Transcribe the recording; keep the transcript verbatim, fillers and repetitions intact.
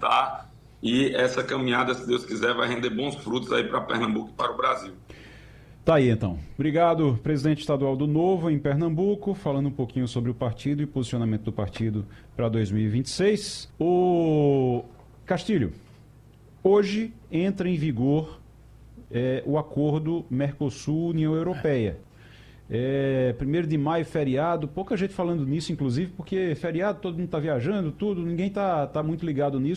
lutar, e essa caminhada, se Deus quiser, vai render bons frutos aí para Pernambuco e para o Brasil. Tá aí então. Obrigado, presidente estadual do Novo em Pernambuco, falando um pouquinho sobre o partido e posicionamento do partido para dois mil e vinte e seis. O Castilho, hoje entra em vigor é, o acordo Mercosul-União Europeia. É, primeiro de maio, feriado, pouca gente falando nisso, inclusive, porque feriado, todo mundo está viajando, tudo, ninguém está tá muito ligado nisso.